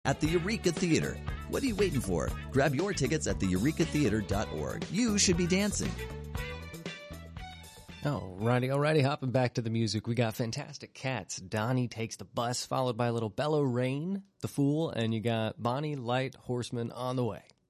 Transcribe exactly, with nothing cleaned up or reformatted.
at the Eureka Theater. What are you waiting for? Grab your tickets at the eureka theater dot org. You should be dancing. Alrighty, alrighty, hopping back to the music. We got Fantastic Cats. Donnie Takes the Bus, followed by a little Bellow Rain, The Fool, and you got Bonnie Light Horseman on the way.